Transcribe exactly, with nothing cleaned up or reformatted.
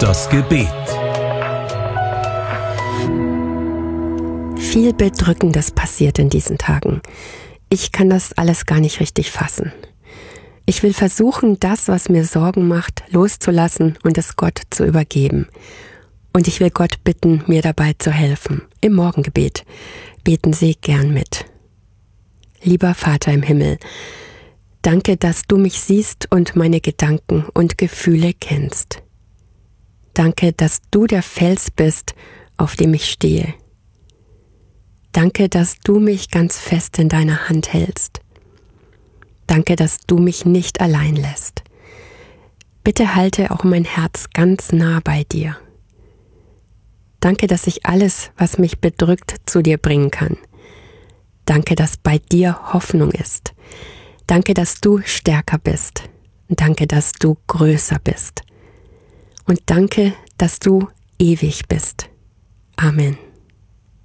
Das Gebet. Viel Bedrückendes passiert in diesen Tagen. Ich kann das alles gar nicht richtig fassen. Ich will versuchen, das, was mir Sorgen macht, loszulassen und es Gott zu übergeben. Und ich will Gott bitten, mir dabei zu helfen. Im Morgengebet beten Sie gern mit. Lieber Vater im Himmel, danke, dass du mich siehst und meine Gedanken und Gefühle kennst. Danke, dass du der Fels bist, auf dem ich stehe. Danke, dass du mich ganz fest in deiner Hand hältst. Danke, dass du mich nicht allein lässt. Bitte halte auch mein Herz ganz nah bei dir. Danke, dass ich alles, was mich bedrückt, zu dir bringen kann. Danke, dass bei dir Hoffnung ist. Danke, dass du stärker bist. Danke, dass du größer bist. Und danke, dass du ewig bist. Amen.